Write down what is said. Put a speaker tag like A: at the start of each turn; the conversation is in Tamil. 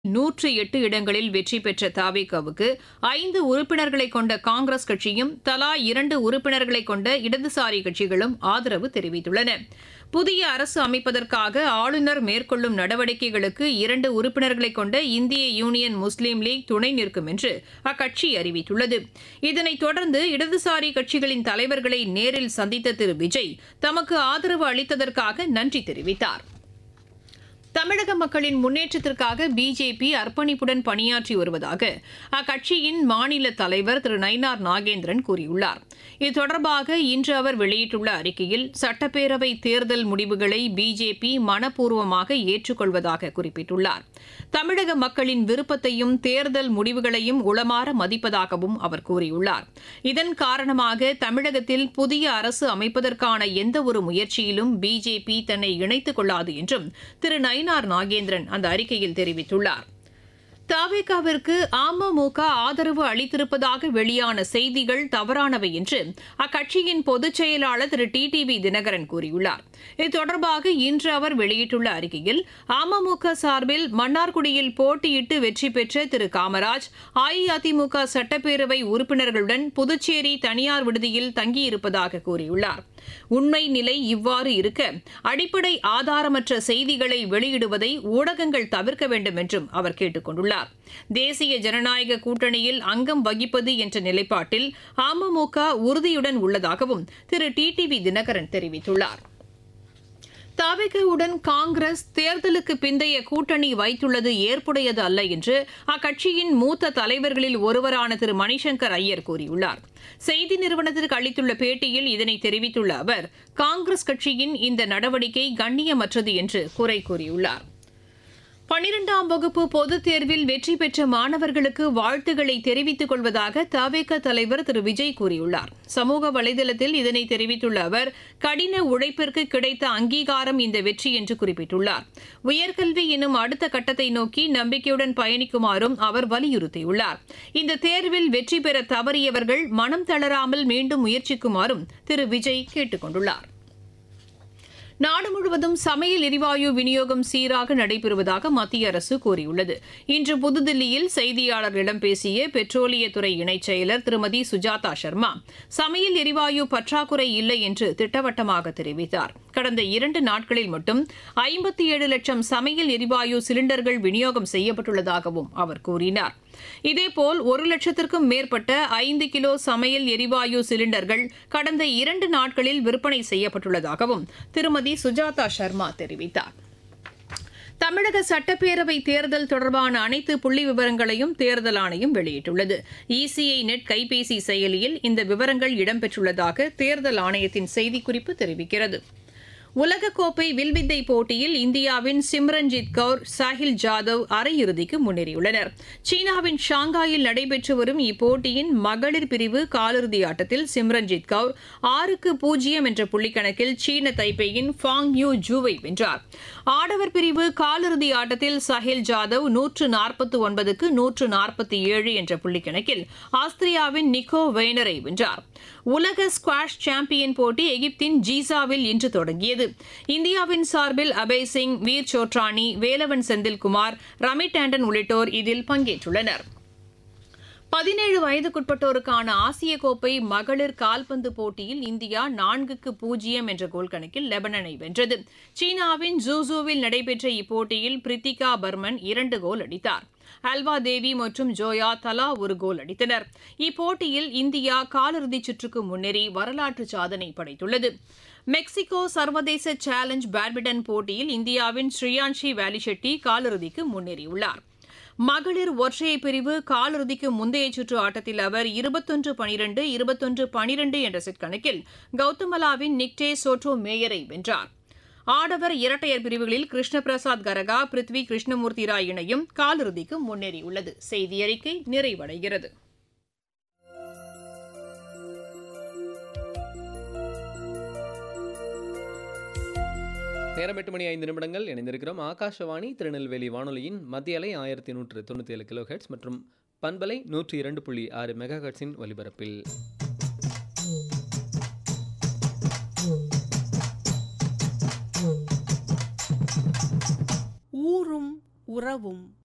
A: 108 இடங்களில் வெற்றி பெற்ற தவிகவுக்கு 5 உறுப்பினர்களை கொண்ட காங்கிரஸ் கட்சியும் தலா 2 உறுப்பினர்களை கொண்ட இடதுசாரி கட்சிகளும் ஆதரவு தெரிவித்துள்ளன. புதிய அரசு அமைப்பதற்காக ஆளுநர் மேற்கொள்ளும் நடவடிக்கைகளுக்கு 2 உறுப்பினர்களை கொண்ட இந்திய யூனியன் முஸ்லீம் லீக் துணை நிற்கும் என்று அக்கட்சி அறிவித்துள்ளது. இதனைத் தொடர்ந்து இடதுசாரி கட்சிகளின் தலைவர்களை நேரில் சந்தித்த திரு விஜய் தமக்கு ஆதரவு அளித்ததற்காக நன்றி தெரிவித்தார். தமிழக மக்களின் முன்னேற்றத்திற்காக பிஜேபி அர்ப்பணிப்புடன் பணியாற்றி வருவதாக அக்கட்சியின் மாநில தலைவர் திரு நயினார் நாகேந்திரன் கூறியுள்ளார். இது தொடர்பாக இன்று அவர் வெளியிட்டுள்ள அறிக்கையில் சட்டப்பேரவை தேர்தல் முடிவுகளை பிஜேபி மனப்பூர்வமாக ஏற்றுக்கொள்வதாக குறிப்பிட்டுள்ளார். தமிழக மக்களின் விருப்பத்தையும் தேர்தல் முடிவுகளையும் உளமாற மதிப்பதாகவும் அவர் கூறியுள்ளார். இதன் காரணமாக தமிழகத்தில் புதிய அரசு அமைப்பதற்கான எந்தவொரு முயற்சியிலும் பிஜேபி தன்னை இணைத்துக் கொள்ளாது என்றும் திரு நயினார் நாகேந்திரன் அந்த அறிக்கையில் தெரிவித்துள்ளார். தவிகவிற்கு அமமுக ஆதரவு அளித்திருப்பதாக வெளியான செய்திகள் தவறானவை என்று அக்கட்சியின் பொதுச் செயலாளர் திரு டிடிவி தினகரன் கூறியுள்ளார். இது தொடர்பாக இன்று அவர் வெளியிட்டுள்ள அறிக்கையில் அமமுக சார்பில் மன்னார்குடியில் போட்டியிட்டு வெற்றி பெற்ற திரு காமராஜ் அஇஅதிமுக சட்டப்பேரவை உறுப்பினர்களுடன் புதுச்சேரி தனியார் விடுதியில் தங்கியிருப்பதாக கூறியுள்ளார். உண்மை நிலை இவ்வாறு இருக்க அடிப்படை ஆதாரமற்ற செய்திகளை வெளியிடுவதை ஊடகங்கள் தவிர்க்க வேண்டும் என்றும் அவர் கேட்டுக் கொண்டுள்ளார். தேசிய ஜனநாயக கூட்டணியில் அங்கம் வகிப்பது என்ற நிலைப்பாட்டில் அமமுக உறுதியுடன் உள்ளதாகவும் திரு டிடிவி தினகரன் தெரிவித்துள்ளார். தவிகவுடன் காங்கிரஸ் தேர்தலுக்கு பிந்தைய கூட்டணி வைத்துள்ளது ஏற்புடையது அல்ல என்று அக்கட்சியின் மூத்த தலைவர்களில் ஒருவரான திரு மணிசங்கர் ஐயர் கூறியுள்ளார். செய்தி நிறுவனத்திற்கு அளித்துள்ள பேட்டியில் இதனை தெரிவித்துள்ள அவர் காங்கிரஸ் கட்சியின் இந்த நடவடிக்கை கண்ணியமற்றது என்று குறை கூறியுள்ளார். 12ஆம் வகுப்பு பொதுத் தேர்வில் வெற்றி பெற்ற மாணவர்களுக்கு வாழ்த்துக்களை தெரிவித்துக் கொள்வதாக தவிக தலைவர் திரு விஜய் கூறியுள்ளார். சமூக வலைதளத்தில் இதனை தெரிவித்துள்ள அவர் கடின உழைப்பிற்கு கிடைத்த அங்கீகாரம் இந்த வெற்றி என்று குறிப்பிட்டுள்ளார். உயர்கல்வி எனும் அடுத்த கட்டத்தை நோக்கி நம்பிக்கையுடன் பயணிக்குமாறும் அவர் வலியுறுத்தியுள்ளார். இந்த தேர்வில் வெற்றி பெற தவறியவர்கள் மனம் தளராமல் மீண்டும் முயற்சிக்குமாறும் திரு விஜய் கேட்டுக் கொண்டுள்ளார். நாடு முழுவதும் சமையல் எரிவாயு விநியோகம் சீராக நடைபெறுவதாக மத்திய அரசு கூறியுள்ளது. இன்று புதுதில்லியில் செய்தியாளர்களிடம் பேசிய பெட்ரோலியத்துறை இணைச் செயலர் திருமதி சுஜாதா சர்மா சமையல் எரிவாயு பற்றாக்குறை இல்லை என்று திட்டவட்டமாக தெரிவித்தார். கடந்த 2 நாட்களில் மட்டும் 57 லட்சம் சமையல் எரிவாயு சிலிண்டர்கள் விநியோகம் செய்யப்பட்டுள்ளதாகவும் அவர் கூறினார். இதேபோல் 1 லட்சத்திற்கும் மேற்பட்ட 5 கிலோ சமையல் எரிவாயு சிலிண்டர்கள் கடந்த 2 நாட்களில் விற்பனை செய்யப்பட்டுள்ளதாகவும் திருமதி சுஜாதா சர்மா தெரிவித்தார். தமிழக சட்டப்பேரவை தேர்தல் தொடர்பான அனைத்து புள்ளி விவரங்களையும் தேர்தல் ஆணையம் வெளியிட்டுள்ளது. இசிஐ நெட் கைபேசி செயலியில் இந்த விவரங்கள் இடம்பெற்றுள்ளதாக தேர்தல் ஆணையத்தின் செய்திக்குறிப்பு தெரிவிக்கிறது. உலகக்கோப்பை வில்வித்தை போட்டியில் இந்தியாவின் சிம்ரன்ஜித் கவுர், சாஹில் ஜாதவ் அரையிறுதிக்கு முன்னேறியுள்ளனர். சீனாவின் ஷாங்காயில் நடைபெற்று வரும் இப்போட்டியின் மகளிர் பிரிவு காலிறுதி ஆட்டத்தில் சிம்ரன்ஜித் கவுர் 6-0 என்ற புள்ளிக்கணக்கில் சீன தைப்பேயின் ஃபாங் யூ ஜூவை வென்றார். ஆடவர் பிரிவு காலிறுதி ஆட்டத்தில் சாஹில் ஜாதவ் 149க்கு 147 என்ற புள்ளிக்கணக்கில் ஆஸ்திரியாவின் நிக்கோ வெய்னரை வென்றார். உலக ஸ்குவாஷ் சாம்பியன் போட்டி எகிப்தின் ஜீசாவில் இன்று தொடங்கியது. இந்தியாவின் சார்பில் அபய் சிங், வீர் சோட்ரானி, வேலவன் செந்தில்குமார், ரமி டாண்டன் உள்ளிட்டோர் இதில் பங்கேற்றுள்ளனர். 17 வயதுக்குட்பட்டோருக்கான ஆசிய கோப்பை மகளிர் கால்பந்து போட்டியில் இந்தியா 4-0 என்ற கோல் கணக்கில் லெபனனை வென்றது. சீனாவின் ஜூசூவில் நடைபெற்ற இப்போட்டியில் பிரித்திகா பர்மன் 2 கோல் அடித்தார். அல்வா தேவி மற்றும் ஜோயா தலா 1 கோல் அடித்தனர். இப்போட்டியில் இந்தியா காலிறுதிச் சுற்றுக்கு முன்னேறி வரலாற்று சாதனை படைத்துள்ளது. மெக்சிகோ சர்வதேச சேலஞ்ச் பேட்மிண்டன் போட்டியில் இந்தியாவின் ஸ்ரீயான்ஷி வேலிஷெட்டி காலிறுதிக்கு முன்னேறியுள்ளார். மகளிர் ஒற்றையர் பிரிவு காலிறுதிக்கு முந்தைய சுற்று ஆட்டத்தில் அவர் 21-12, 21-12 என்ற செட் கணக்கில் கவுதமலாவின் நிக்டே சோட்டோ மேயரை வென்றார். ஆடவர் இரட்டையர் பிரிவுகளில் கிருஷ்ண பிரசாத் கரகா, பிருத்வி கிருஷ்ணமூர்த்தி ராய் இணையும் காலிறுதிக்கு முன்னேறியுள்ளது. செய்தியறிக்கை நிறைவடைகிறது.
B: நேரம் 8 மணி 5 நிமிடங்கள். இணைந்திருக்கிறோம் ஆகாஷவாணி திருநெல்வேலி வானொலியின் மத்திய அலை 1197 கிலோஹெர்ட்ஸ் மற்றும் பண்பலை 102.6 மெகாஹெர்ட்ஸின் ஒலிபரப்பில்.
C: ஊரும் உறவும்